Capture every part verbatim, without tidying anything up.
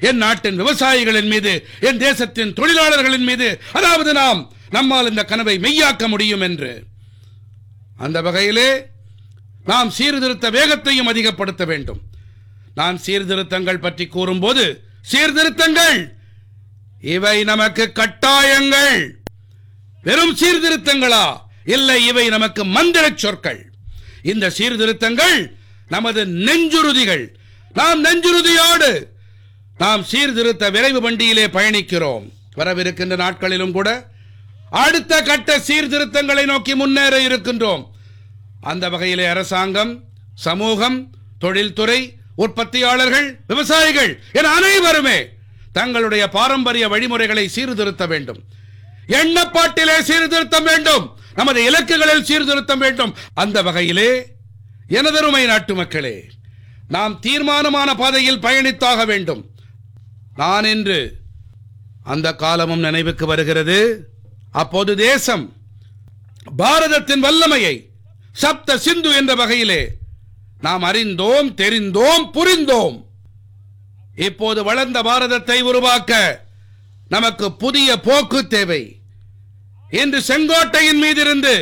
என் நாட்டின் விவசாயிகளின் மீது, என் தேசத்தின் தொழிலாளர்களின் மீது, அதாவது நாம் நம்மால் இந்த கனவை மெய்யாக்க முடியும் என்று. அந்த வகையிலே நாம் சீர்திருத்த வேகத்தையும் அதிகப்படுத்த வேண்டும். நான் சீர்திருத்தங்கள் பற்றி கூறும்போது, சீர்திருத்தங்கள் இவை நமக்கு கட்டாயங்கள். வெறும் சீர்திருத்தங்களா? இல்லை, இவை நமக்கு மந்திர சொற்கள். இந்த சீர்திருத்தங்கள் நமது நெஞ்சுறுதிகள். நாம் நெஞ்சுறுதியோடு நாம் சீர்திருத்த விரைவு வண்டியிலே பயணிக்கிறோம். வரவிருக்கின்ற நாட்களிலும் கூட அடுத்த கட்ட சீர்திருத்தங்களை நோக்கி முன்னேற இருக்கின்றோம். அந்த வகையிலே அரசாங்கம், சமூகம், தொழில்துறை, உற்பத்தியாளர்கள், விவசாயிகள் என அனைவருமே தங்களுடைய பாரம்பரிய வழிமுறைகளை சீர்திருத்த வேண்டும். எண்ணப்பாட்டிலே சீர்திருத்தம் வேண்டும். நமது இலக்குகளில் சீர்திருத்தம் வேண்டும். அந்த வகையிலே எனதருமை நாட்டு மக்களே, நாம் தீர்மானமான பாதையில் பயணித்தாக வேண்டும். நான் இன்று அந்த காலமும் நினைவுக்கு வருகிறது. அப்போது தேசம் பாரதத்தின் வல்லமையை சப்த சிந்து என்ற வகையிலே நாம் அறிந்தோம், தெரிந்தோம், புரிந்தோம். இப்போது வளர்ந்த பாரதத்தை உருவாக்க நமக்கு புதிய போக்கு தேவை. இன்று செங்கோட்டையின் மீதிருந்து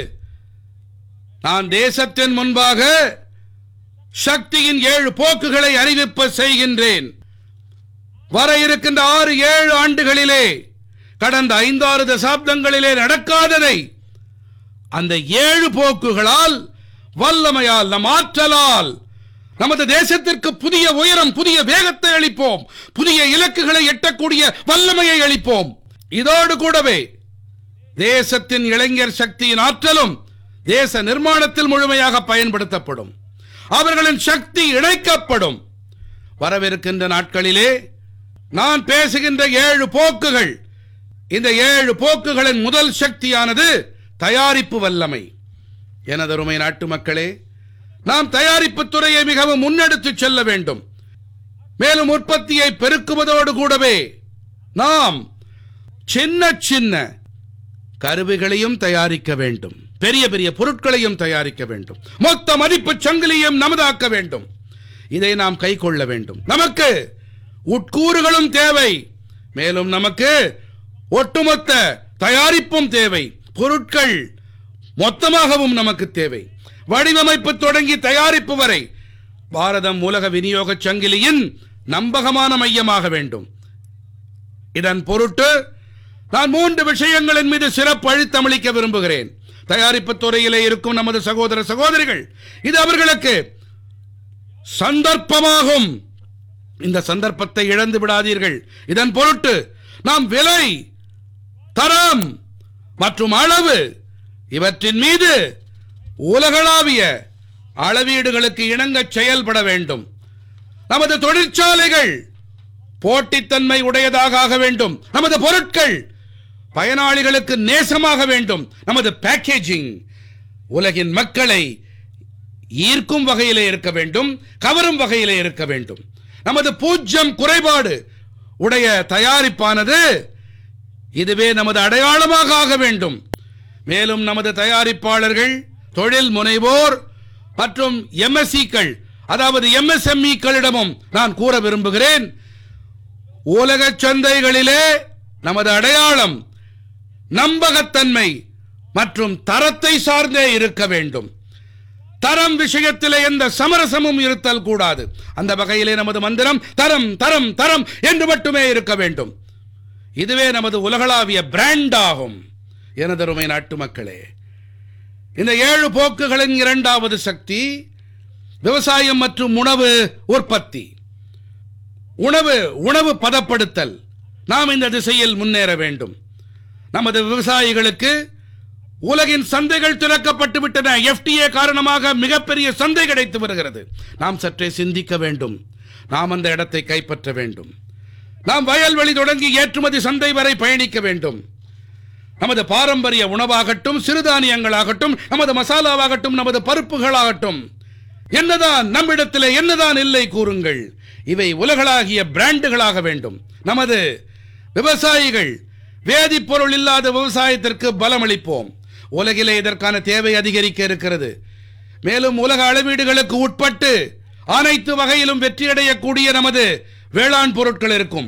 நான் தேசத்தின் முன்பாக சக்தியின் ஏழு போக்குகளை அறிவிப்பு செய்கின்றேன். வர இருக்கின்ற ஆறு ஏழு ஆண்டுகளிலே கடந்த ஐந்தாறு தசாப்தங்களிலே நடக்காததை அந்த ஏழு போக்குகளால், வல்லமையால், நம் ஆற்றலால் நமது தேசத்திற்கு புதிய உயரம், புதிய வேகத்தை அளிப்போம். புதிய இலக்குகளை எட்டக்கூடிய வல்லமையை அளிப்போம். இதோடு கூடவே தேசத்தின் இளைஞர் சக்தியின் ஆற்றலும் தேச நிர்மாணத்தில் முழுமையாக பயன்படுத்தப்படும். அவர்களின் சக்தி இணைக்கப்படும். வரவிருக்கின்ற நாட்களிலே நான் பேசுகின்ற ஏழு போக்குகள், இந்த ஏழு போக்குகளின் முதல் சக்தியானது தயாரிப்பு வல்லமை. எனதருமை நாட்டு மக்களே, நாம் தயாரிப்பு துறையை மிகவும் முன்னெடுத்து செல்ல வேண்டும். மேலும் உற்பத்தியை பெருக்குவதோடு கூடவே நாம் சின்ன சின்ன கருவிகளையும் தயாரிக்க வேண்டும். பெரிய பெரிய பொருட்களையும் தயாரிக்க வேண்டும். மொத்த மதிப்பு சங்கிலியும் நமதாக்க வேண்டும். இதை நாம் கை கொள்ள வேண்டும். நமக்கு உட்கூறுகளும் தேவை. மேலும் நமக்கு ஒட்டுமொத்த தயாரிப்பும் தேவை. பொருட்கள் மொத்தமாகவும் நமக்கு தேவை. வடிவமைப்பு தொடங்கி தயாரிப்பு வரை பாரதம் உலக விநியோக சங்கிலியின் நம்பகமான மையமாக வேண்டும். இதன் பொருட்டு நான் மூன்று விஷயங்களின் மீது சிறப்பு அழுத்தமளிக்க விரும்புகிறேன். தயாரிப்பு துறையிலே இருக்கும் நமது சகோதர சகோதரிகள், இது அவர்களுக்கு சந்தர்ப்பமாகும். இந்த சந்தர்ப்பத்தை இழந்து விடாதீர்கள். இதன் பொருட்டு நாம் விலை, தரம் மற்றும் அளவு இவற்றின் மீது உலகளாவிய அளவீடுகளுக்கு இணங்க செயல்பட வேண்டும். நமது தொழிற்சாலைகள் போட்டித்தன்மை உடையதாக ஆக வேண்டும். நமது பொருட்கள் பயனாளிகளுக்கு நேசமாக வேண்டும். நமது பேக்கேஜிங் உலகின் மக்களை ஈர்க்கும் வகையிலே இருக்க வேண்டும், கவரும் வகையிலே இருக்க வேண்டும். நமது பூஜ்யம் குறைபாடு உடைய தயாரிப்பானது இதுவே நமது அடையாளமாக ஆக வேண்டும். மேலும் நமது தயாரிப்பாளர்கள், தொழில் முனைவோர் மற்றும் எம்எஸ்இக்கள், அதாவது எம்எஸ்எம்இக்களிடமும் நான் கூற விரும்புகிறேன், உலக சந்தைகளிலே நமது அடையாளம் நம்பகத்தன்மை மற்றும் தரத்தை சார்ந்தே இருக்க வேண்டும். தரம் விஷயத்திலே எந்த சமரசமும் இருத்தல் கூடாது. அந்த வகையிலே நமது மந்திரம் தரம் தரம் தரம் என்று மட்டுமே இருக்க வேண்டும். இதுவே நமது உலகளாவிய பிராண்ட் ஆகும். எனதருமை நாட்டு மக்களே, இந்த ஏழு போக்குகளின் இரண்டாவது சக்தி விவசாயம் மற்றும் உணவு உற்பத்தி. உணவு உணவு பதப்படுத்தல். நாம் இந்த திசையில் முன்னேற வேண்டும். நமது விவசாயிகளுக்கு உலகின் சந்தைகள் திறக்கப்பட்டு விட்டன. எஃப்டிஏ காரணமாக மிகப்பெரிய சந்தை கிடைத்து வருகிறது. நாம் சற்றே சிந்திக்க வேண்டும். நாம் அந்த இடத்தை கைப்பற்ற வேண்டும். நாம் வயல்வெளி தொடங்கி ஏற்றுமதி சந்தை வரை பயணிக்க வேண்டும். நமது பாரம்பரிய உணவாகட்டும், சிறுதானியங்களாகட்டும், நமது மசாலாவாகட்டும், நமது பருப்புகளாகட்டும், என்னதான் நம்மிடத்திலே என்னதான் இல்லை கூறுங்கள், இவை உலகளாகிய பிராண்டுகளாக வேண்டும். நமது விவசாயிகள் வேதிப்பொருள் இல்லாத விவசாயத்திற்கு பலமளிப்போம். உலகிலே இதற்கான தேவை அதிகரிக்க இருக்கிறது. மேலும் உலக அளவீடுகளுக்கு உட்பட்டு அனைத்து வகையிலும் வெற்றியடையக்கூடிய நமது வேளாண் பொருட்கள் இருக்கும்.